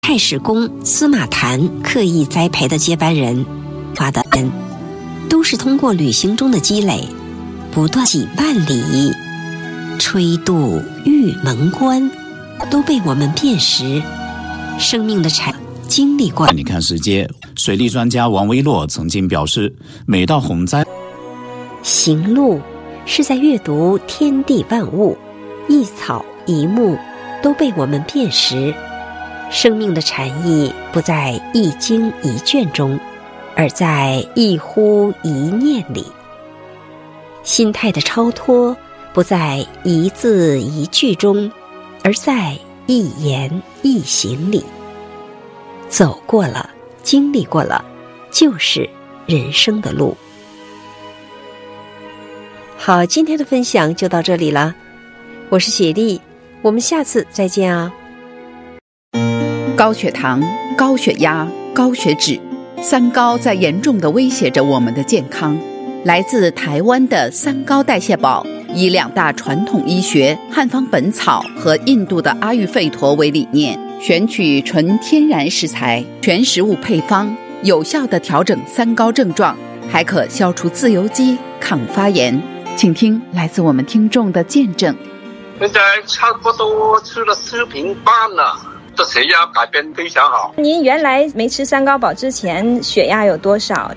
太史公司马谈刻意栽培的接班人，发的人都是通过旅行中的积累，不断几万里，吹渡玉门关，都被我们辨识。生命的产经历过。 你看世界，水利专家王维洛曾经表示，每到洪灾， 行路是在阅读天地万物，一草一木都被我们辨识。生命的禅意不在一经一卷中，而在一呼一念里。心态的超脱不在一字一句中，而在一言一行里。走过了，经历过了，就是人生的路。好，今天的分享就到这里了，我是雪莉，我们下次再见啊。 高血糖、高血压、高血脂，三高在严重地威胁着我们的健康。来自台湾的三高代谢宝，以两大传统医学汉方本草和印度的阿育吠陀为理念，选取纯天然食材、全食物配方，有效地调整三高症状，还可消除自由基、抗发炎。请听来自我们听众的见证。 现在差不多吃了4瓶半了，这血压改变非常好。 您原来没吃三高宝之前血压有多少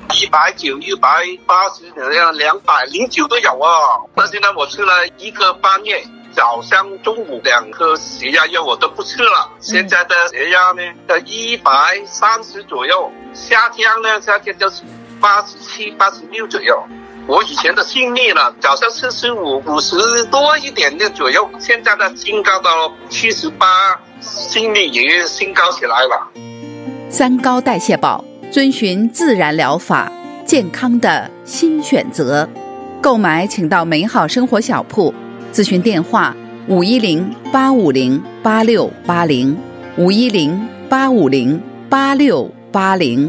？190、180、209都有啊。那现在我吃了1个半月，早上、中午2颗血压药我都不吃了。现在的血压呢，在130左右，夏天就是87、86左右。我以前的心率呢，早上45、50多一点的左右，现在呢升高到78，心率也升高起来了。 三高代谢宝，遵循自然疗法，健康的新选择。购买请到美好生活小铺，咨询电话510-850-8680 510-850-8680。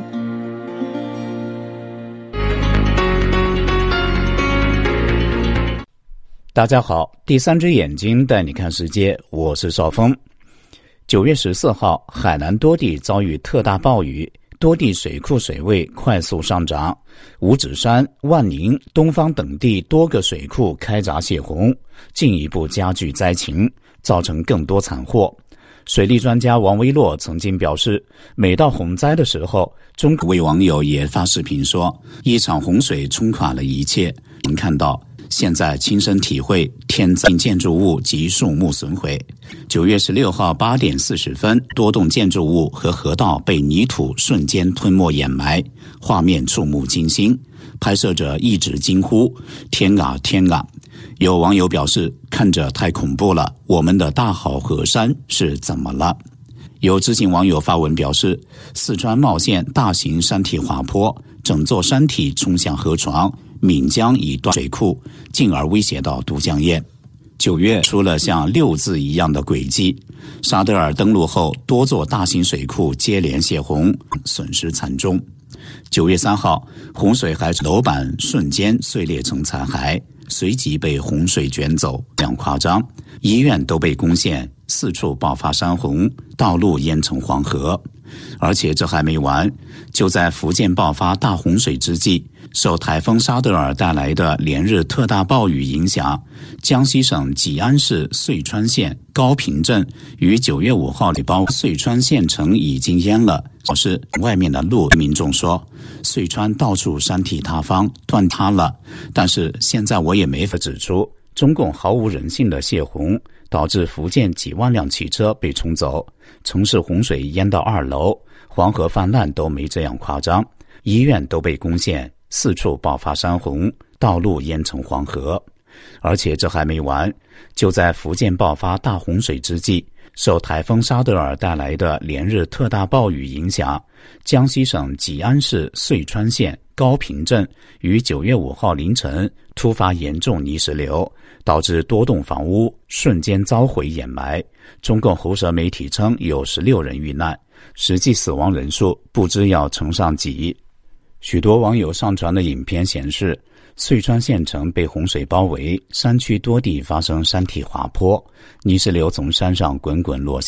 大家好，第三只眼睛带你看世界，我是邵峰。9月14号，海南多地遭遇特大暴雨，多地水库水位快速上涨，五指山、万宁、东方等地多个水库开闸泄洪，进一步加剧灾情，造成更多惨祸。水利专家王维洛曾经表示，每到洪灾的时候，中国位网友也发视频说，一场洪水冲垮了一切。能看到现在亲身体会天灾建筑物及树木损毁。9月16号8点40分，多栋建筑物和河道被泥土瞬间吞没掩埋，画面触目惊心，拍摄者一直惊呼：天啊天啊！有网友表示，看着太恐怖了，我们的大好河山是怎么了？有知情网友发文表示，四川茂县大型山体滑坡，整座山体冲向河床，岷江已断水库，进而威胁到都江堰。9月出了像6字一样的轨迹，沙德尔登陆后，多座大型水库接连泄洪，损失惨重。9月3号，洪水还楼板瞬间碎裂成残骸，随即被洪水卷走，这样夸张。医院都被攻陷，四处爆发山洪，道路淹成黄河。而且这还没完，就在福建爆发大洪水之际，受台风沙德尔带来的连日特大暴雨影响，江西省吉安市遂川县高平镇于9月5号包遂川县城已经淹了，是外面的路。民众说，遂川到处山体塌方断塌了，但是现在我也没法指出，中共毫无人性的泄洪导致福建几万辆汽车被冲走，城市洪水淹到2楼，黄河泛滥都没这样夸张，医院都被攻陷，四处爆发山洪，道路淹成黄河。而且这还没完，就在福建爆发大洪水之际，受台风沙德尔带来的连日特大暴雨影响，江西省吉安市遂川县高平镇于9月5号凌晨突发严重泥石流，导致多栋房屋瞬间遭毁掩埋。中共喉舌媒体称有16人遇难，实际死亡人数不知要乘上几亿。许多网友上传的影片显示，遂川县城被洪水包围，山区多地发生山体滑坡，泥石流从山上滚滚落下，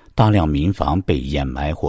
大量民房被掩埋或